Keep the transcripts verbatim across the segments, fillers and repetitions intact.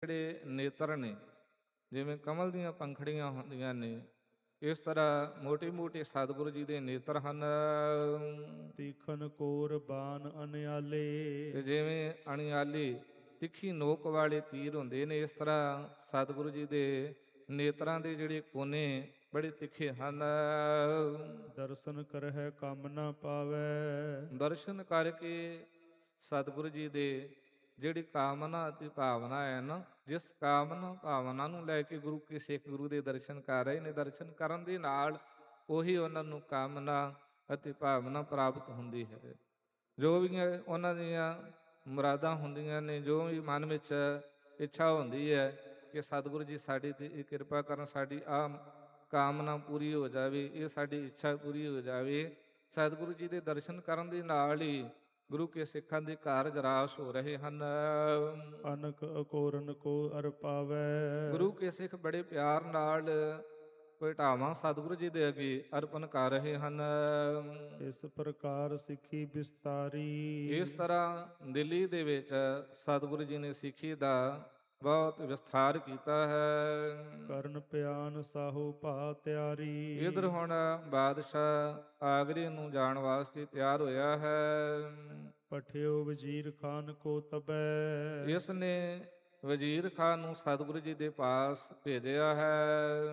ਜਿਹੜੇ ਨੇਤਰ ਨੇ, ਜਿਵੇਂ ਕਮਲ ਦੀਆਂ ਪੰਖੜੀਆਂ ਹੁੰਦੀਆਂ ਨੇ, ਇਸ ਤਰ੍ਹਾਂ ਮੋਟੇ ਮੋਟੇ ਸਤਿਗੁਰੂ ਜੀ ਦੇ ਨੇਤਰ ਹਨ। ਤੀਖਨ ਕੋਰ ਬਾਨ ਅਨਿਆਲੇ, ਤੇ ਜਿਵੇਂ ਅਣਿਆਲੇ ਤਿੱਖੀ ਨੋਕ ਵਾਲੇ ਤੀਰ ਹੁੰਦੇ ਨੇ, ਇਸ ਤਰ੍ਹਾਂ ਸਤਿਗੁਰੂ ਜੀ ਦੇ ਨੇਤਰਾਂ ਦੇ ਜਿਹੜੇ ਕੋਨੇ ਬੜੇ ਤਿੱਖੇ ਹਨ। ਦਰਸ਼ਨ ਕਰਹਿ ਕੰਮ ਨਾ ਪਾਵੈ, ਦਰਸ਼ਨ ਕਰਕੇ ਸਤਿਗੁਰੂ ਜੀ ਦੇ ਜਿਹੜੀ ਕਾਮਨਾ ਅਤੇ ਭਾਵਨਾ ਹੈ ਨਾ, ਜਿਸ ਕਾਮਨਾ ਭਾਵਨਾ ਨੂੰ ਲੈ ਕੇ ਗੁਰੂ ਕੇ ਸਿੱਖ ਗੁਰੂ ਦੇ ਦਰਸ਼ਨ ਕਰ ਰਹੇ ਨੇ, ਦਰਸ਼ਨ ਕਰਨ ਦੇ ਨਾਲ ਉਹੀ ਉਹਨਾਂ ਨੂੰ ਕਾਮਨਾ ਅਤੇ ਭਾਵਨਾ ਪ੍ਰਾਪਤ ਹੁੰਦੀ ਹੈ। ਜੋ ਵੀ ਉਹਨਾਂ ਦੀਆਂ ਮੁਰਾਦਾਂ ਹੁੰਦੀਆਂ ਨੇ, ਜੋ ਵੀ ਮਨ ਵਿੱਚ ਇੱਛਾ ਹੁੰਦੀ ਹੈ ਕਿ ਸਤਿਗੁਰੂ ਜੀ ਸਾਡੀ 'ਤੇ ਕਿਰਪਾ ਕਰਨ, ਸਾਡੀ ਆਹ ਕਾਮਨਾ ਪੂਰੀ ਹੋ ਜਾਵੇ, ਇਹ ਸਾਡੀ ਇੱਛਾ ਪੂਰੀ ਹੋ ਜਾਵੇ, ਸਤਿਗੁਰੂ ਜੀ ਦੇ ਦਰਸ਼ਨ ਕਰਨ ਦੇ ਨਾਲ ਹੀ ਗੁਰੂ ਕੇ ਸਿੱਖਾਂ ਦੇ ਕਾਰਜ ਰਾਸ ਹੋ ਰਹੇ ਹਨ। ਅਨਕ ਅਕੋਰਨ ਕੋ ਅਰ ਪਾਵੈ, ਗੁਰੂ ਕੇ ਸਿੱਖ ਬੜੇ ਪਿਆਰ ਨਾਲ ਭੇਟਾਵਾਂ ਸਤਿਗੁਰੂ ਜੀ ਦੇ ਅੱਗੇ ਅਰਪਣ ਕਰ ਰਹੇ ਹਨ। ਇਸ ਪ੍ਰਕਾਰ ਸਿੱਖੀ ਵਿਸਤਾਰੀ, ਇਸ ਤਰ੍ਹਾਂ ਦਿੱਲੀ ਦੇ ਵਿੱਚ ਸਤਿਗੁਰੂ ਜੀ ਨੇ ਸਿੱਖੀ ਦਾ ਬਹੁਤ ਵਿਸਥਾਰ ਕੀਤਾ ਹੈ। ਕਰਨ ਪਿਆਨ ਸਾਹੋ ਭਾ ਤਿਆਰੀ, ਇਧਰ ਹੁਣ ਬਾਦਸ਼ਾਹ ਆਗਰੇ ਨੂੰ ਜਾਣ ਵਾਸਤੇ ਤਿਆਰ ਹੋਇਆ ਹੈ। ਪਠਿਓ ਵਜ਼ੀਰ ਖਾਨ ਕੋ ਤਬੈ, ਇਸ ਨੇ ਵਜ਼ੀਰ ਖਾਨ ਨੂੰ ਸਤਿਗੁਰੂ ਜੀ ਦੇ ਪਾਸ ਭੇਜਿਆ ਹੈ।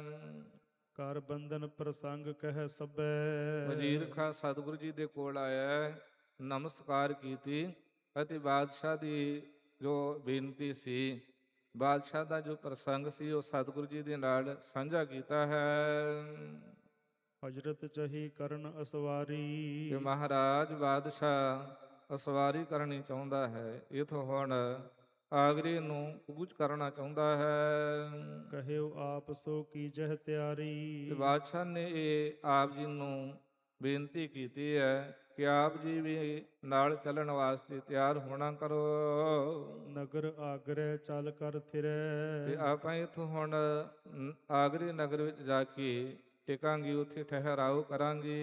ਕਰ ਬੰਧਨ ਪ੍ਰਸੰਗ ਕਹਿ ਸਭੈ, ਵਜ਼ੀਰ ਖਾਨ ਸਤਿਗੁਰੂ ਜੀ ਦੇ ਕੋਲ ਆਇਆ, ਨਮਸਕਾਰ ਕੀਤੀ ਅਤੇ ਬਾਦਸ਼ਾਹ ਦੀ ਜੋ ਬੇਨਤੀ ਸੀ, ਬਾਦਸ਼ਾਹ ਦਾ ਜੋ ਪ੍ਰਸੰਗ ਸੀ, ਉਹ ਸਤਿਗੁਰੂ ਜੀ ਦੇ ਨਾਲ ਸਾਂਝਾ ਕੀਤਾ ਹੈ। ਹਜ਼ਰਤ ਚਹੀ ਕਰਨ ਅਸਵਾਰੀ, ਕਿ ਮਹਾਰਾਜ ਬਾਦਸ਼ਾਹ ਅਸਵਾਰੀ ਕਰਨੀ ਚਾਹੁੰਦਾ ਹੈ, ਇਥੋਂ ਹੁਣ ਆਗਰੇ ਨੂੰ ਕੂਚ ਕਰਨਾ ਚਾਹੁੰਦਾ ਹੈ। ਕਹਿਓ ਆਪ ਸੋ ਕੀਜਹਿ ਤਿਆਰੀ, ਤੇ ਬਾਦਸ਼ਾਹ ਨੇ ਇਹ ਆਪ ਜੀ ਨੂੰ ਬੇਨਤੀ ਕੀਤੀ ਹੈ ਕਿ ਆਪ ਜੀ ਵੀ ਨਾਲ ਚੱਲਣ ਵਾਸਤੇ ਤਿਆਰ ਹੋਣਾ ਕਰੋ। ਨਗਰ ਆਗਰੇ ਚੱਲ ਕਰ ਥਿਰੈ, ਤੇ ਆਪਾਂ ਇੱਥੋਂ ਹੁਣ ਆਗਰੇ ਨਗਰ ਵਿੱਚ ਜਾ ਕੇ ਟਿਕਾਂਗੇ, ਉੱਥੇ ਠਹਿਰਾਓ ਕਰਾਂਗੇ।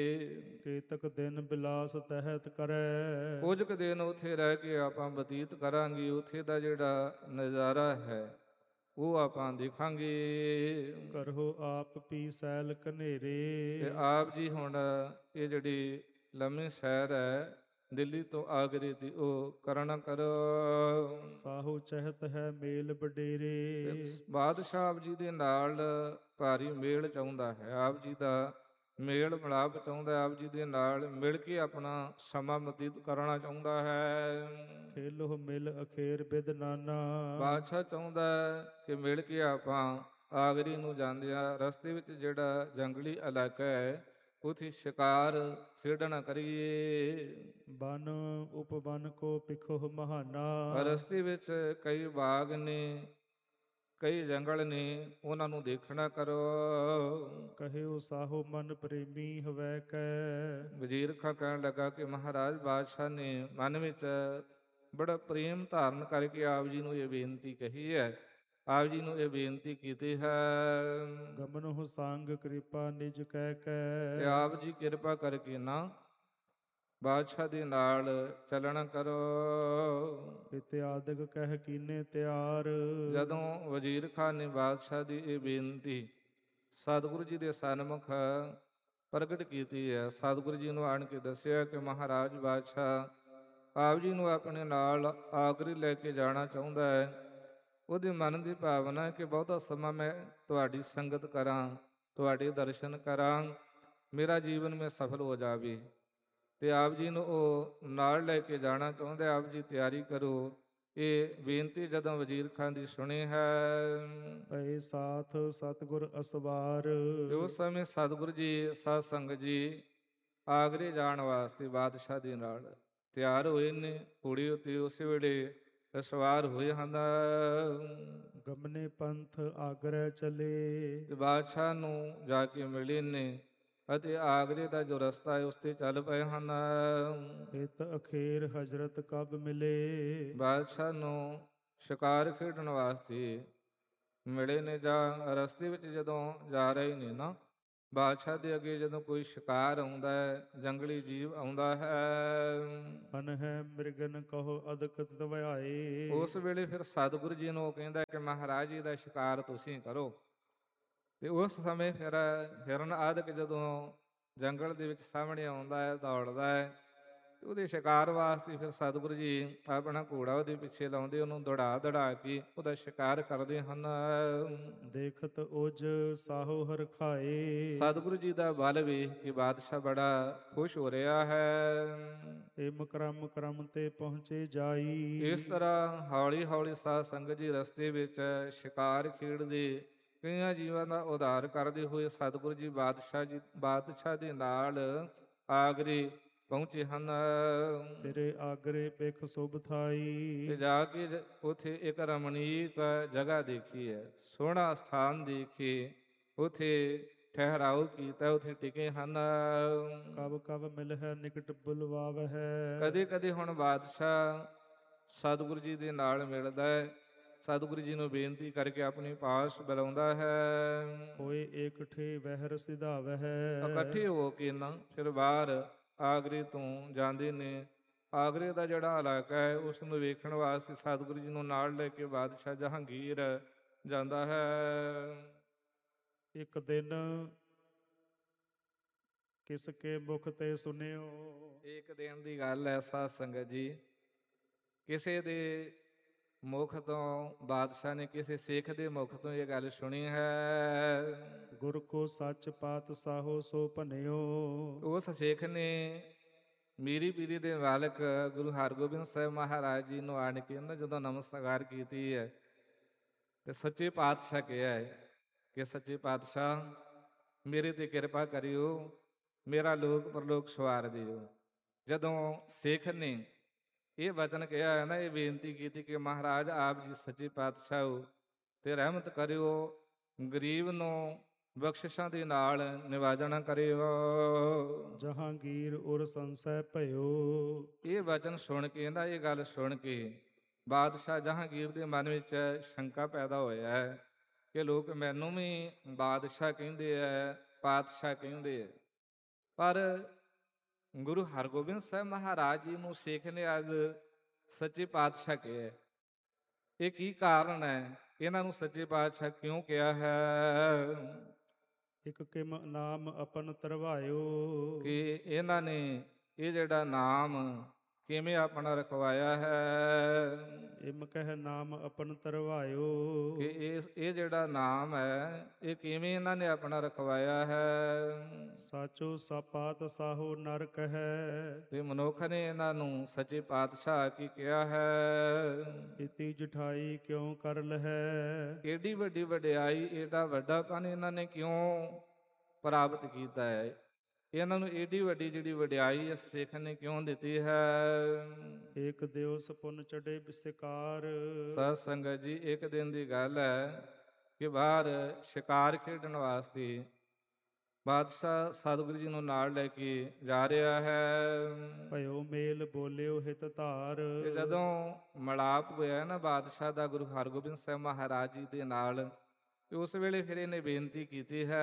ਕੇਤਕ ਦਿਨ ਬਿਲਾਸ ਤਹਿਤ ਕਰੈ, ਕੁਝ ਕੁ ਦਿਨ ਉੱਥੇ ਰਹਿ ਕੇ ਆਪਾਂ ਬਤੀਤ ਕਰਾਂਗੇ, ਉੱਥੇ ਦਾ ਜਿਹੜਾ ਨਜ਼ਾਰਾ ਹੈ ਉਹ ਆਪਾਂ ਦੇਖਾਂਗੇ। ਕਰਹੁ ਆਪ ਪੀ ਸੈਲ ਕਨੇਰੇ, ਤੇ ਆਪ ਜੀ ਹੁਣ ਇਹ ਜਿਹੜੀ ਲੰਮੀ ਸੈਰ ਹੈ ਦਿੱਲੀ ਤੋਂ ਆਗਰੇ ਦੀ, ਉਹ ਕਰਨਾ ਕਰੋ। ਸਾਹੂ ਚਹਿਤ ਹੈ ਮੇਲ ਬਡੇਰੇ, ਤੇ ਬਾਦਸ਼ਾਹ ਆਪ ਜੀ ਦੇ ਨਾਲ ਭਾਰੀ ਮੇਲ ਚਾਹੁੰਦਾ ਹੈ, ਆਪ ਜੀ ਦਾ ਮੇਲ ਮਿਲਾਪ ਚਾਹੁੰਦਾ, ਆਪ ਜੀ ਦੇ ਨਾਲ ਮਿਲ ਕੇ ਆਪਣਾ ਸਮਾਂ ਬਤੀਤ ਕਰਨਾ ਚਾਹੁੰਦਾ ਹੈ। ਖੇਲੋ ਮਿਲ ਅਖੇਰ ਬਿਦ ਨਾਨਾ, ਬਾਦਸ਼ਾਹ ਚਾਹੁੰਦਾ ਕਿ ਮਿਲ ਕੇ ਆਪਾਂ ਆਗਰੇ ਨੂੰ ਜਾਂਦਿਆਂ ਰਸਤੇ ਵਿੱਚ ਜਿਹੜਾ ਜੰਗਲੀ ਇਲਾਕਾ ਹੈ ਉੱਥੇ ਸ਼ਿਕਾਰ ਖੇਡਣਾ ਕਰੀਏ। ਬਨ ਉਪਬਨ ਕੋ ਪਿਖੋ ਮਹਾਨਾ, ਰਸਤੇ ਵਿੱਚ ਕਈ ਬਾਗ ਨੇ, ਕਈ ਜੰਗਲ ਨੇ, ਉਹਨਾਂ ਨੂੰ ਦੇਖਣਾ ਕਰੋ। ਕਹਿਓ ਸਾਹੋ ਮਨ ਪ੍ਰੇਮੀ ਹਵੈ ਕੈ, ਵਜ਼ੀਰ ਖਾਂ ਕਹਿਣ ਲੱਗਾ ਕਿ ਮਹਾਰਾਜ ਬਾਦਸ਼ਾਹ ਨੇ ਮਨ ਵਿੱਚ ਬੜਾ ਪ੍ਰੇਮ ਧਾਰਨ ਕਰਕੇ ਆਪ ਜੀ ਨੂੰ ਇਹ ਬੇਨਤੀ ਕਹੀ ਹੈ, ਆਪ ਜੀ ਨੂੰ ਇਹ ਬੇਨਤੀ ਕੀਤੀ ਹੈ। ਗਮਨਹੁ ਸੰਗ ਕਿਰਪਾ ਨਿਜ ਕਹਿ ਤੇ ਕੈ, ਆਪ ਜੀ ਕਿਰਪਾ ਕਰਕੇ ਨਾ ਬਾਦਸ਼ਾਹ ਦੇ ਨਾਲ ਚੱਲਣਾ ਕਰੋ। ਇਤਿਆਦਿਕ ਕਹਿ ਕੀਨੇ ਤਿਆਰ, ਜਦੋਂ ਵਜ਼ੀਰ ਖਾਨ ਨੇ ਬਾਦਸ਼ਾਹ ਦੀ ਇਹ ਬੇਨਤੀ ਸਤਿਗੁਰੂ ਜੀ ਦੇ ਸਨਮੁਖ ਪ੍ਰਗਟ ਕੀਤੀ ਹੈ, ਸਤਿਗੁਰੂ ਜੀ ਨੂੰ ਆਣ ਕੇ ਦੱਸਿਆ ਕਿ ਮਹਾਰਾਜ ਬਾਦਸ਼ਾਹ ਆਪ ਜੀ ਨੂੰ ਆਪਣੇ ਨਾਲ ਆਗਰੇ ਲੈ ਕੇ ਜਾਣਾ ਚਾਹੁੰਦਾ ਹੈ। ਉਹਦੇ ਮਨ ਦੀ ਭਾਵਨਾ ਕਿ ਬਹੁਤਾ ਸਮਾਂ ਮੈਂ ਤੁਹਾਡੀ ਸੰਗਤ ਕਰਾਂ, ਤੁਹਾਡੇ ਦਰਸ਼ਨ ਕਰਾਂ, ਮੇਰਾ ਜੀਵਨ ਮੈਂ ਸਫਲ ਹੋ ਜਾਵੇ। ਤੇ ਆਪ ਜੀ ਨੂੰ ਉਹ ਨਾਲ ਲੈ ਕੇ ਜਾਣਾ ਚਾਹੁੰਦੇ, ਆਪ ਜੀ ਤਿਆਰੀ ਕਰੋ। ਇਹ ਬੇਨਤੀ ਜਦੋਂ ਵਜ਼ੀਰ ਖਾਨ ਦੀ ਸੁਣੀ ਹੈ, ਪਏ ਸਾਥ ਸਤਿਗੁਰ ਅਸਵਾਰ, ਤੇ ਉਸ ਸਮੇਂ ਸਤਿਗੁਰੂ ਜੀ ਸਾਧ ਸੰਗਤ ਜੀ ਆਗਰੇ ਜਾਣ ਵਾਸਤੇ ਬਾਦਸ਼ਾਹ ਦੇ ਨਾਲ ਤਿਆਰ ਹੋਏ ਨੇ, ਘੋੜੇ ਉੱਤੇ ਉਸੇ ਵੇਲੇ ਸਵਾਰ ਹੋਏ ਹਨ। ਗਮਨੇ ਪੰਥ ਆਗਰੇ ਚਲੇ, ਤੇ ਬਾਦਸ਼ਾਹ ਨੂੰ ਜਾ ਕੇ ਮਿਲੇ ਨੇ ਅਤੇ ਆਗਰੇ ਦਾ ਜੋ ਰਸਤਾ ਹੈ ਉਸ ਤੇ ਚੱਲ ਪਏ ਹਨ। ਹਿਤ ਅਖੇਰ ਹਜ਼ਰਤ ਕਬ ਮਿਲੇ, ਬਾਦਸ਼ਾਹ ਨੂੰ ਸ਼ਿਕਾਰ ਖੇਡਣ ਵਾਸਤੇ ਮਿਲੇ ਨੇ। ਜਾਂ ਰਸਤੇ ਵਿੱਚ ਜਦੋਂ ਜਾ ਰਹੇ ਨੇ ਨਾ, ਬਾਦਸ਼ਾਹ ਦੇ ਅੱਗੇ ਜਦੋਂ ਕੋਈ ਸ਼ਿਕਾਰ ਆਉਂਦਾ ਹੈ, ਜੰਗਲੀ ਜੀਵ ਆਉਂਦਾ ਹੈ, ਅਨ ਹੈ ਮਿਰਗਨ ਕਹੋ ਅਦਕ ਤਵਿਆਏ। ਉਸ ਵੇਲੇ ਫਿਰ ਸਤਿਗੁਰੂ ਜੀ ਨੂੰ ਉਹ ਕਹਿੰਦਾ ਕਿ ਮਹਾਰਾਜ ਜੀ ਦਾ ਸ਼ਿਕਾਰ ਤੁਸੀਂ ਕਰੋ। ਤੇ ਉਸ ਸਮੇਂ ਫਿਰ ਹਿਰਨ ਆਦਿਕ ਜਦੋਂ ਜੰਗਲ ਦੇ ਵਿੱਚ ਸਾਹਮਣੇ ਆਉਂਦਾ ਹੈ, ਦੌੜਦਾ ਹੈ, ਤੇ ਉਹਦੇ ਸ਼ਿਕਾਰ ਵਾਸਤੇ ਫਿਰ ਸਤਿਗੁਰੂ ਜੀ ਆਪਣਾ ਘੋੜਾ ਉਹਦੇ ਪਿੱਛੇ ਲਾਉਂਦੇ, ਉਹਨੂੰ ਦੌੜਾ ਦੌੜਾ ਕੇ ਉਹਦਾ ਸ਼ਿਕਾਰ ਕਰਦੇ ਹਨ। ਦੇਖਤ ਉਜ ਸਾਹੋ ਹਰ ਖਾਏ। ਸਤਿਗੁਰੂ ਜੀ ਦਾ ਬਲ ਵੇਖ ਕੇ ਬਾਦਸ਼ਾਹ ਬੜਾ ਖੁਸ਼ ਹੋ ਰਿਹਾ ਹੈ। ਇਮ ਕਰਮ ਕਰਮ ਤੇ ਪਹੁੰਚੇ ਜਾਈ। ਇਸ ਤਰ੍ਹਾਂ ਹੌਲੀ ਹੌਲੀ ਸਾਧ ਸੰਗਤ ਜੀ ਰਸਤੇ ਵਿੱਚ ਸ਼ਿਕਾਰ ਖੇਡਦੇ, ਕਈਆਂ ਜੀਵਾਂ ਦਾ ਉਧਾਰ ਕਰਦੇ ਹੋਏ ਸਤਿਗੁਰੂ ਜੀ ਬਾਦਸ਼ਾਹ ਜੀ ਬਾਦਸ਼ਾਹ ਦੇ ਨਾਲ ਆਗਰੇ ਪਹੁੰਚੇ ਹਨ। ਤੇਰੇ ਆਗਰੇ ਬਿਖ ਸੁਭ ਥਾਈ। ਤੇ ਜਾ ਕੇ ਜ- ਉੱਥੇ ਇੱਕ ਰਮਣੀਕ ਜਗ੍ਹਾ ਦੇਖੀ ਹੈ, ਸੋਹਣਾ ਸਥਾਨ ਦੇਖੇ, ਉੱਥੇ ਠਹਿਰਾਓ ਕੀਤਾ, ਉੱਥੇ ਟਿਕੇ ਹਨ। ਕਬ ਕਬ ਮਿਲ ਹੈ ਨਿਕਟ ਬੁਲਵਾਵ ਹੈ। ਕਦੇ ਕਦੇ ਹੁਣ ਬਾਦਸ਼ਾਹ ਸਤਿਗੁਰੂ ਜੀ ਦੇ ਨਾਲ ਮਿਲਦਾ ਹੈ, ਸਤਿਗੁਰੂ ਜੀ ਨੂੰ ਬੇਨਤੀ ਕਰਕੇ ਆਪਣੀ ਪਾਸ ਬੁਲਾਉਂਦਾ ਹੈ। ਹੋਏ ਏਕਠੇ ਵਹਿਰ ਸਿਧਾਵ ਹੈ। ਇਕੱਠੇ ਹੋ ਕੇ ਨਾ ਫਿਰ ਬਾਹਰ ਆਗਰੇ ਤੋਂ ਜਾਂਦੇ ਨੇ। ਆਗਰੇ ਦਾ ਜਿਹੜਾ ਇਲਾਕਾ ਹੈ ਉਸ ਨੂੰ ਵੇਖਣ ਵਾਸਤੇ ਸਤਿਗੁਰੂ ਜੀ ਨੂੰ ਨਾਲ ਲੈ ਕੇ ਬਾਦਸ਼ਾਹ ਜਹਾਂਗੀਰ ਜਾਂਦਾ ਹੈ। ਇੱਕ ਦਿਨ ਕਿਸ ਕੇ ਮੁਖ ਤੇ ਸੁਨਿਓ। ਇੱਕ ਦਿਨ ਦੀ ਗੱਲ ਹੈ ਸਾਧ ਸੰਗਤ ਜੀ, ਕਿਸੇ ਦੇ ਮੁਖ ਤੋਂ ਬਾਦਸ਼ਾਹ ਨੇ ਕਿਸੇ ਸਿੱਖ ਦੇ ਮੁਖ ਤੋਂ ਇਹ ਗੱਲ ਸੁਣੀ ਹੈ। ਗੁਰ ਕੋ ਸੱਚ ਪਾਤ ਸਾਹੋ ਸੋ ਭਨਿਓ। ਉਸ ਸਿੱਖ ਨੇ ਮੀਰੀ ਪੀਰੀ ਦੇ ਮਾਲਕ ਗੁਰੂ ਹਰਗੋਬਿੰਦ ਸਾਹਿਬ ਮਹਾਰਾਜ ਜੀ ਨੂੰ ਆਣ ਕੇ ਨਾ ਜਦੋਂ ਨਮਸਕਾਰ ਕੀਤੀ ਹੈ, ਤੇ ਸੱਚੇ ਪਾਤਸ਼ਾਹ ਕਿਹਾ ਹੈ ਕਿ ਸੱਚੇ ਪਾਤਸ਼ਾਹ ਮੇਰੇ ਤੇ ਕਿਰਪਾ ਕਰਿਓ, ਮੇਰਾ ਲੋਕ ਪਰਲੋਕ ਸਵਾਰ ਦਿਓ। ਜਦੋਂ ਸਿੱਖ ਨੇ ਇਹ ਵਚਨ ਕਿਹਾ ਹੈ ਨਾ, ਇਹ ਬੇਨਤੀ ਕੀਤੀ ਕਿ ਮਹਾਰਾਜ ਆਪ ਜੀ ਸੱਚੇ ਪਾਤਸ਼ਾਹ ਹੋ ਤੇ ਰਹਿਮਤ ਕਰਿਓ, ਗਰੀਬ ਨੂੰ ਬਖਸ਼ਿਸ਼ਾਂ ਦੇ ਨਾਲ ਨਿਵਾਜਣਾ ਕਰਿਓ। ਜਹਾਂਗੀਰ ਉਰ ਸੰਸੈ ਭਇਓ। ਇਹ ਵਚਨ ਸੁਣ ਕੇ ਨਾ, ਇਹ ਗੱਲ ਸੁਣ ਕੇ ਬਾਦਸ਼ਾਹ ਜਹਾਂਗੀਰ ਦੇ ਮਨ ਵਿੱਚ ਸ਼ੰਕਾ ਪੈਦਾ ਹੋਇਆ ਹੈ ਕਿ ਲੋਕ ਮੈਨੂੰ ਵੀ ਬਾਦਸ਼ਾਹ ਕਹਿੰਦੇ ਹੈ, ਪਾਤਸ਼ਾਹ ਕਹਿੰਦੇ ਹੈ, ਪਰ ਗੁਰੂ ਹਰਗੋਬਿੰਦ ਸਾਹਿਬ ਮਹਾਰਾਜ ਜੀ ਨੂੰ ਸਿੱਖ ਨੇ ਅੱਜ ਸੱਚੇ ਪਾਤਸ਼ਾਹ ਕਿਹਾ। ਇਹ ਕੀ ਕਾਰਨ ਹੈ? ਇਹਨਾਂ ਨੂੰ ਸੱਚੇ ਪਾਤਸ਼ਾਹ ਕਿਉਂ ਕਿਹਾ ਹੈ? ਇਕ ਕਿਮ ਨਾਮ ਆਪਨ ਤਰਵਾਇਓ। ਕਿ ਇਹਨਾਂ ਨੇ ਇਹ ਜਿਹੜਾ ਨਾਮ ਕਿਵੇਂ ਆਪਣਾ ਰਖਵਾਇਆ ਹੈ? ਇਮ ਕਹਿ ਨਾਮ ਆਪਨ ਤਰਵਾਇਓ। ਕਿ ਇਹ ਇਹ ਜਿਹੜਾ ਨਾਮ ਹੈ ਇਹ ਕਿਵੇਂ ਇਹਨਾਂ ਨੇ ਆਪਣਾ ਰਖਵਾਇਆ ਹੈ? ਸਾਚੋ ਸਪਾਤ ਸਾਹੋ ਨਰ ਕਹੈ। ਤੇ ਮਨੁੱਖ ਨੇ ਇਹਨਾਂ ਨੂੰ ਸੱਚੇ ਪਾਤਸ਼ਾਹ ਕੀ ਕਿਹਾ ਹੈ? ਇਤੀ ਜਠਾਈ ਕਿਉ ਕਰ ਲਹੈ। ਏਡੀ ਵੱਡੀ ਵਡਿਆਈ, ਏਡਾ ਵੱਡਾਪਨ ਇਹਨਾਂ ਨੇ ਕਿਉਂ ਪ੍ਰਾਪਤ ਕੀਤਾ ਹੈ? ਇਹਨਾਂ ਨੂੰ ਏਡੀ ਵੱਡੀ ਜਿਹੜੀ ਵਡਿਆਈ ਇਸ ਸਿੱਖ ਨੇ ਕਿਉਂ ਦਿੱਤੀ ਹੈ? ਏਕ ਦਿਵਸ ਪੁਨ ਚੜੇ ਬਿਸਕਾਰ। ਸਾਧ ਸੰਗਤ ਜੀ, ਇੱਕ ਦਿਨ ਦੀ ਗੱਲ ਹੈ ਕਿ ਬਾਹਰ ਸ਼ਿਕਾਰ ਖੇਡਣ ਵਾਸਤੇ ਬਾਦਸ਼ਾਹ ਸਤਿਗੁਰੂ ਜੀ ਨੂੰ ਨਾਲ ਲੈ ਕੇ ਜਾ ਰਿਹਾ ਹੈ। ਭਇਓ ਮੇਲ ਬੋਲਿਓ ਹਿਤ ਧਾਰ। ਤੇ ਜਦੋਂ ਮਿਲਾਪ ਹੋਇਆ ਨਾ ਬਾਦਸ਼ਾਹ ਦਾ ਗੁਰੂ ਹਰਗੋਬਿੰਦ ਸਾਹਿਬ ਮਹਾਰਾਜ ਜੀ ਦੇ ਨਾਲ, ਤੇ ਉਸ ਵੇਲੇ ਫਿਰ ਇਹਨੇ ਬੇਨਤੀ ਕੀਤੀ ਹੈ।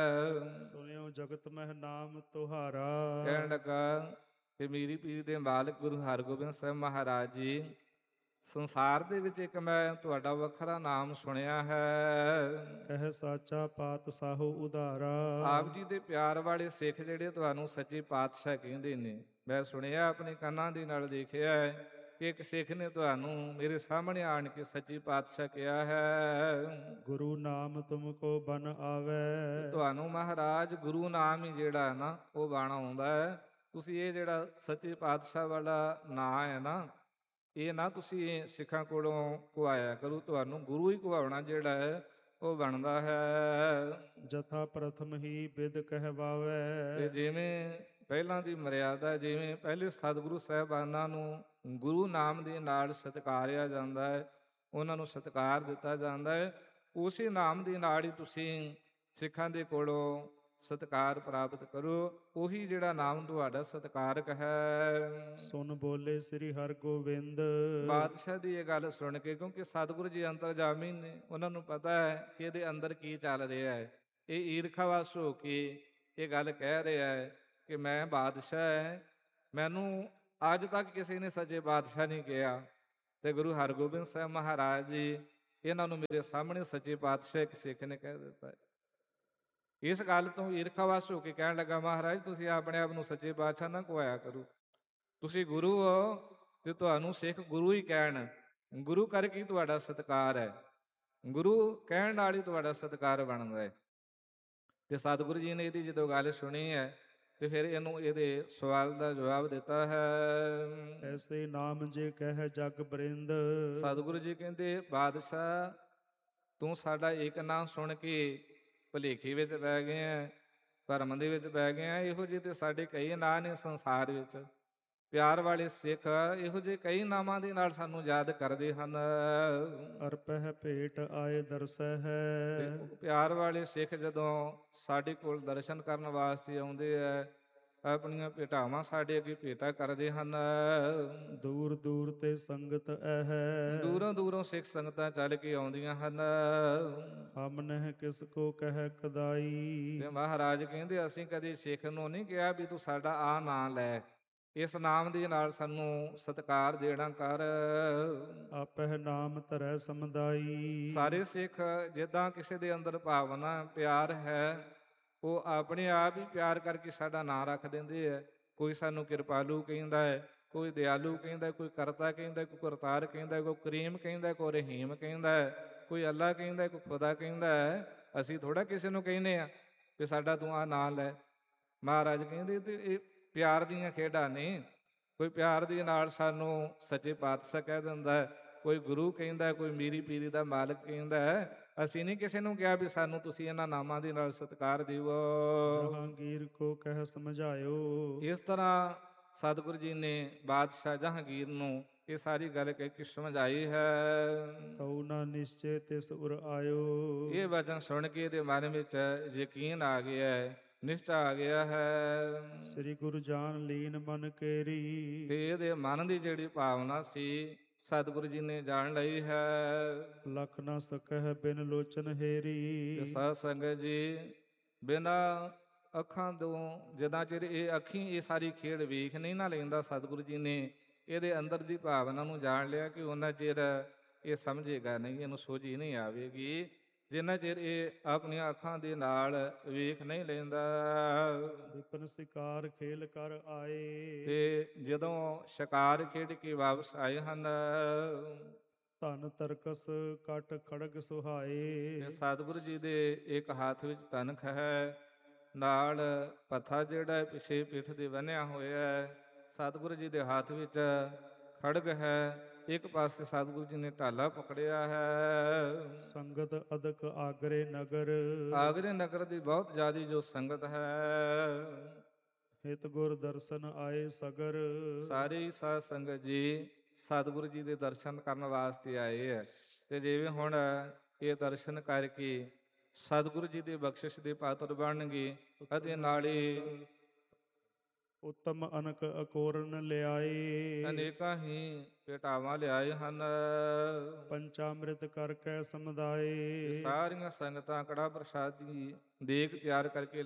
ਸੁਣਿਓ ਜਗਤ ਮਹਿ ਨਾਮ ਤੁਹਾਰਾ। ਕਹਿਣ ਲੱਗਾ ਕਿ ਮੇਰੀ ਪੀਰ ਦੇ ਮਾਲਕ ਗੁਰੂ ਹਰਗੋਬਿੰਦ ਸਾਹਿਬ ਮਹਾਰਾਜ ਜੀ, ਸੰਸਾਰ ਦੇ ਵਿੱਚ ਇੱਕ ਮੈਂ ਤੁਹਾਡਾ ਵੱਖਰਾ ਨਾਮ ਸੁਣਿਆ ਹੈ। ਕਹਿ ਸਾਚਾ ਪਾਤ ਸਾਹੋ ਉਧਾਰਾ। ਆਪ ਜੀ ਦੇ ਪਿਆਰ ਵਾਲੇ ਸਿੱਖ ਜਿਹੜੇ ਤੁਹਾਨੂੰ ਸੱਚੇ ਪਾਤਸ਼ਾਹ ਕਹਿੰਦੇ ਨੇ, ਮੈਂ ਸੁਣਿਆ, ਆਪਣੇ ਕੰਨਾਂ ਦੇ ਨਾਲ ਦੇਖਿਆ ਹੈ ਕਿ ਇੱਕ ਸਿੱਖ ਨੇ ਤੁਹਾਨੂੰ ਮੇਰੇ ਸਾਹਮਣੇ ਆਣ ਕੇ ਸੱਚੇ ਪਾਤਸ਼ਾਹ ਕਿਹਾ ਹੈ। ਗੁਰੂ ਨਾਮ ਤੁਮ ਕੋ ਬਨ ਆਵੈ। ਤੁਹਾਨੂੰ ਮਹਾਰਾਜ ਗੁਰੂ ਨਾਮ ਹੀ ਜਿਹੜਾ ਹੈ ਨਾ ਉਹ ਬਾਣਾ ਆਉਂਦਾ ਹੈ। ਤੁਸੀਂ ਇਹ ਜਿਹੜਾ ਸੱਚੇ ਪਾਤਸ਼ਾਹ ਵਾਲਾ ਨਾਂ ਹੈ ਨਾ, ਇਹ ਨਾ ਤੁਸੀਂ ਸਿੱਖਾਂ ਕੋਲੋਂ ਕੁਹਾਇਆ ਕਰੋ, ਤੁਹਾਨੂੰ ਗੁਰੂ ਹੀ ਕੁਹਾਉਣਾ ਜਿਹੜਾ ਹੈ ਉਹ ਬਣਦਾ ਹੈ। ਜਥਾ ਪ੍ਰਥਮ ਹੀ ਬਿਦ ਕਹਿਵਾਵੈ। ਤੇ ਜਿਵੇਂ ਪਹਿਲਾਂ ਦੀ ਮਰਿਆਦਾ, ਜਿਵੇਂ ਪਹਿਲੇ ਸਤਿਗੁਰੂ ਸਾਹਿਬਾਨਾਂ ਨੂੰ ਗੁਰੂ ਨਾਮ ਦੇ ਨਾਲ ਸਤਿਕਾਰਿਆ ਜਾਂਦਾ ਹੈ, ਉਹਨਾਂ ਨੂੰ ਸਤਿਕਾਰ ਦਿੱਤਾ ਜਾਂਦਾ ਹੈ, ਉਸੇ ਨਾਮ ਦੇ ਨਾਲ ਹੀ ਤੁਸੀਂ ਸਿੱਖਾਂ ਦੇ ਕੋਲੋਂ ਸਤਿਕਾਰ ਪ੍ਰਾਪਤ ਕਰੋ। ਉਹੀ ਜਿਹੜਾ ਨਾਮ ਤੁਹਾਡਾ ਸਤਿਕਾਰਕ ਹੈ। ਸੁਨ ਬੋਲੇ ਸ੍ਰੀ ਹਰਗੋਬਿੰਦ। ਬਾਦਸ਼ਾਹ ਦੀ ਇਹ ਗੱਲ ਸੁਣ ਕੇ, ਕਿਉਂਕਿ ਸਤਿਗੁਰੂ ਜੀ ਅੰਤਰਜਾਮੀ ਨੇ, ਉਹਨਾਂ ਨੂੰ ਪਤਾ ਹੈ ਕਿ ਇਹਦੇ ਅੰਦਰ ਕੀ ਚੱਲ ਰਿਹਾ ਹੈ, ਇਹ ਈਰਖਾਵਸ ਹੋ ਕੇ ਇਹ ਗੱਲ ਕਹਿ ਰਿਹਾ ਹੈ ਕਿ ਮੈਂ ਬਾਦਸ਼ਾਹ ਹੈ, ਮੈਨੂੰ ਅੱਜ ਤੱਕ ਕਿਸੇ ਨੇ ਸੱਚੇ ਬਾਦਸ਼ਾਹ ਨਹੀਂ ਕਿਹਾ। ਤੇ ਗੁਰੂ ਹਰਗੋਬਿੰਦ ਸਾਹਿਬ ਮਹਾਰਾਜ ਜੀ ਇਹਨਾਂ ਨੂੰ ਮੇਰੇ ਸਾਹਮਣੇ ਸੱਚੇ ਪਾਤਸ਼ਾਹ ਇੱਕ ਸਿੱਖ ਨੇ ਕਹਿ ਦਿੱਤਾ ਹੈ। ਇਸ ਗੱਲ ਤੋਂ ਈਰਖਾਵਸ ਹੋ ਕੇ ਕਹਿਣ ਲੱਗਾ, ਮਹਾਰਾਜ ਤੁਸੀਂ ਆਪਣੇ ਆਪ ਨੂੰ ਸੱਚੇ ਪਾਤਸ਼ਾਹ ਨਾ ਕਹਾਇਆ ਕਰੋ, ਤੁਸੀਂ ਗੁਰੂ ਹੋ ਤੇ ਤੁਹਾਨੂੰ ਸਿੱਖ ਗੁਰੂ ਹੀ ਕਹਿਣ। ਗੁਰੂ ਕਰਕੇ ਤੁਹਾਡਾ ਸਤਿਕਾਰ ਹੈ, ਗੁਰੂ ਕਹਿਣ ਨਾਲ ਹੀ ਤੁਹਾਡਾ ਸਤਿਕਾਰ ਬਣਦਾ ਹੈ। ਤੇ ਸਤਿਗੁਰੂ ਜੀ ਨੇ ਇਹਦੀ ਜਦੋਂ ਗੱਲ ਸੁਣੀ ਹੈ ਤੇ ਫਿਰ ਇਹਨੂੰ ਇਹਦੇ ਸਵਾਲ ਦਾ ਜਵਾਬ ਦਿੱਤਾ ਹੈ। ਐਸੇ ਨਾਮ ਜੇ ਕਹਿ ਜਗ ਬਰਿੰਦ। ਸਤਿਗੁਰੂ ਜੀ ਕਹਿੰਦੇ, ਬਾਦਸ਼ਾਹ ਤੂੰ ਸਾਡਾ ਇੱਕ ਨਾਮ ਸੁਣ ਕੇ ਭੁਲੇਖੇ ਵਿੱਚ ਪੈ ਗਏ ਆ, ਭਰਮ ਦੇ ਵਿੱਚ ਪੈ ਗਏ ਆ। ਇਹੋ ਜਿਹੇ ਤੇ ਸਾਡੇ ਕਈ ਨਾਂ ਨੇ ਸੰਸਾਰ ਵਿੱਚ। ਪਿਆਰ ਵਾਲੇ ਸਿੱਖ ਇਹੋ ਜਿਹੇ ਕਈ ਨਾਮਾਂ ਦੇ ਨਾਲ ਸਾਨੂੰ ਯਾਦ ਕਰਦੇ ਹਨ। ਅਰਪਹਿ ਭੇਟ ਆਏ ਦਰਸੈ ਹੈ। ਤੇ ਉਹ ਪਿਆਰ ਵਾਲੇ ਸਿੱਖ ਜਦੋਂ ਸਾਡੇ ਕੋਲ ਦਰਸ਼ਨ ਕਰਨ ਵਾਸਤੇ ਆਉਂਦੇ ਆ, ਆਪਣੀਆਂ ਭੇਟਾਵਾਂ ਸਾਡੇ ਅੱਗੇ ਭੇਟਾ ਕਰਦੇ ਹਨ। ਦੂਰ ਦੂਰ ਤੇ ਸੰਗਤ ਐ, ਦੂਰੋਂ ਦੂਰੋਂ ਸਿੱਖ ਸੰਗਤਾਂ ਚੱਲ ਕੇ ਆਉਂਦੀਆਂ ਹਨ। ਹਮ ਨਹਿ ਕਿਸ ਕੋ ਕਹਿ ਕਦਾਈ। ਤੇ ਮਹਾਰਾਜ ਕਹਿੰਦੇ, ਅਸੀਂ ਕਦੇ ਸਿੱਖ ਨੂੰ ਨਹੀਂ ਕਿਹਾ ਵੀ ਤੂੰ ਸਾਡਾ ਆ ਨਾਂ ਲੈ, ਇਸ ਨਾਮ ਦੇ ਨਾਲ ਸਾਨੂੰ ਸਤਿਕਾਰ ਦੇਣਾ ਕਰ। ਆਪਹਿ ਨਾਮ ਧਰੈ ਸਮਦਾਈ। ਸਾਰੇ ਸਿੱਖ ਜਿੱਦਾਂ ਕਿਸੇ ਦੇ ਅੰਦਰ ਭਾਵਨਾ ਪਿਆਰ ਹੈ, ਉਹ ਆਪਣੇ ਆਪ ਹੀ ਪਿਆਰ ਕਰਕੇ ਸਾਡਾ ਨਾਂ ਰੱਖ ਦਿੰਦੇ ਹੈ। ਕੋਈ ਸਾਨੂੰ ਕਿਰਪਾਲੂ ਕਹਿੰਦਾ ਹੈ, ਕੋਈ ਦਿਆਲੂ ਕਹਿੰਦਾ, ਕੋਈ ਕਰਤਾ ਕਹਿੰਦਾ, ਕੋਈ ਕਰਤਾਰ ਕਹਿੰਦਾ, ਕੋਈ ਕਰੀਮ ਕਹਿੰਦਾ, ਕੋਈ ਰਹੀਮ ਕਹਿੰਦਾ ਹੈ, ਕੋਈ ਅੱਲਾ ਕਹਿੰਦਾ, ਕੋਈ ਖੁਦਾ ਕਹਿੰਦਾ ਹੈ। ਅਸੀਂ ਥੋੜਾ ਕਿਸੇ ਨੂੰ ਕਹਿੰਦੇ ਆ ਕਿ ਸਾਡਾ ਤੂੰ ਆਹ ਨਾਂ ਲੈ। ਮਹਾਰਾਜ ਕਹਿੰਦੇ ਤੇ ਇਹ ਪਿਆਰ ਦੀਆਂ ਖੇਡਾਂ ਨੇ। ਕੋਈ ਪਿਆਰ ਦੇ ਨਾਲ ਸਾਨੂੰ ਸੱਚੇ ਪਾਤਸ਼ਾਹ ਕਹਿ ਦਿੰਦਾ ਹੈ, ਕੋਈ ਗੁਰੂ ਕਹਿੰਦਾ, ਕੋਈ ਮੀਰੀ ਪੀਰੀ ਦਾ ਮਾਲਕ ਕਹਿੰਦਾ ਹੈ। ਅਸੀਂ ਨਹੀਂ ਕਿਸੇ ਨੂੰ ਕਿਹਾ ਵੀ ਸਾਨੂੰ ਤੁਸੀਂ ਇਹਨਾਂ ਨਾਮਾਂ ਦੇ ਨਾਲ ਸਤਿਕਾਰ ਦਿਓ। ਜਹਾਂਗੀਰ ਕੋ ਕਹਿ ਸਮਝਾਇਓ। ਇਸ ਤਰ੍ਹਾਂ ਸਤਿਗੁਰੂ ਜੀ ਨੇ ਬਾਦਸ਼ਾਹ ਜਹਾਂਗੀਰ ਨੂੰ ਇਹ ਸਾਰੀ ਗੱਲ ਕਹਿ ਕੇ ਸਮਝਾਈ ਹੈ। ਤਉ ਨਾ ਨਿਸ਼ਚੈ ਤਿਸ ਉਰ ਆਇਓ। ਇਹ ਵਚਨ ਸੁਣ ਕੇ ਇਹਦੇ ਮਨ ਵਿੱਚ ਯਕੀਨ ਆ ਗਿਆ ਹੈ, ਨਿਸ਼ਚਾ ਆ ਗਿਆ ਹੈ। ਸ੍ਰੀ ਗੁਰੂ ਜਾਨ ਲੀਨ ਮਨ ਕੇਰੀ। ਤੇ ਇਹਦੇ ਮਨ ਦੀ ਜਿਹੜੀ ਭਾਵਨਾ ਸੀ ਸਤਿਗੁਰੂ ਜੀ ਨੇ ਜਾਣ ਲਈ ਹੈ। ਲਖ ਨਾ ਸਕਹਿ ਬਿਨ ਲੋਚਨ ਹੇਰੀ। ਤੇ ਸਾਧ ਸੰਗਤ ਜੀ, ਬਿਨਾਂ ਅੱਖਾਂ ਤੋਂ ਜਿੱਦਾਂ ਚਿਰ ਇਹ ਅੱਖੀਂ ਇਹ ਸਾਰੀ ਖੇਡ ਵੇਖ ਨਹੀਂ ਨਾ ਲੈਂਦਾ, ਸਤਿਗੁਰੂ ਜੀ ਨੇ ਇਹਦੇ ਅੰਦਰ ਦੀ ਭਾਵਨਾ ਨੂੰ ਜਾਣ ਲਿਆ ਕਿ ਉਹਨਾਂ ਚਿਰ ਇਹ ਸਮਝੇਗਾ ਨਹੀਂ, ਇਹਨੂੰ ਸੋਝੀ ਨਹੀਂ ਆਵੇਗੀ ਜਿੰਨਾ ਚਿਰ ਇਹ ਆਪਣੀਆਂ ਅੱਖਾਂ ਦੇ ਨਾਲ ਵੇਖ ਨਹੀਂ ਲੈਂਦਾ। ਵਿਪਨ ਸ਼ਿਕਾਰ ਖੇਲ ਕਰ ਆਏ। ਤੇ ਜਦੋਂ ਸ਼ਿਕਾਰ ਖੇਡ ਕੇ ਵਾਪਸ ਆਏ ਹਨ, ਧਨ ਤਰਕਸ ਕਟ ਖੜਗ ਸੁਹਾਏ। ਤੇ ਸਤਿਗੁਰੂ ਜੀ ਦੇ ਇੱਕ ਹੱਥ ਵਿੱਚ ਤਨਖ ਹੈ, ਨਾਲ ਪੱਥਾ ਜਿਹੜਾ ਪਿਛੇ ਪਿੱਠ ਦੇ ਬੰਨਿਆ ਹੋਇਆ ਹੈ। ਸਤਿਗੁਰੂ ਜੀ ਦੇ ਹੱਥ ਵਿੱਚ ਖੜਗ ਹੈ, ਇੱਕ ਪਾਸੇ ਸਤਿਗੁਰੂ ਜੀ ਨੇ ਢਾਲਾ ਪਕੜਿਆ ਹੈ। ਸੰਗਤ ਅਦਕ ਆਗਰੇ ਨਗਰ। ਆਗਰੇ ਨਗਰ ਦੀ ਬਹੁਤ ਜ਼ਿਆਦੀ ਜੋ ਸੰਗਤ ਹੈ। ਹਿਤ ਗੁਰ ਦਰਸ਼ਨ ਆਏ ਸਗਰ। ਸਾਰੀ ਸਾਧ ਸੰਗਤ ਜੀ ਸਤਿਗੁਰੂ ਜੀ ਦੇ ਦਰਸ਼ਨ ਕਰਨ ਵਾਸਤੇ ਆਏ ਹੈ। ਤੇ ਜਿਵੇਂ ਹੁਣ ਇਹ ਦਰਸ਼ਨ ਕਰਕੇ ਸਤਿਗੁਰੂ ਜੀ ਦੀ ਬਖਸ਼ਿਸ਼ ਦੇ ਪਾਤਰ ਬਣਨਗੇ ਅਤੇ ਨਾਲ ਹੀ ਉੱਤਮ ਅਨਕ ਅਕੋਰਨ ਲਿਆਏ। ਅਨੇਕਾਂ ਹੀ ਭੇਟਾਵਾਂ ਲਿਆਏ ਹਨ। ਪੰਚਾਮ੍ਰਿਤ ਕਰ ਕੈ ਸਮਦਾਏ। ਸਾਰੀਆਂ ਸੰਗਤਾਂ ਕੜਾ ਪ੍ਰਸ਼ਾਦੀ ਦੇਗ ਤਿਆਰ ਕਰਕੇ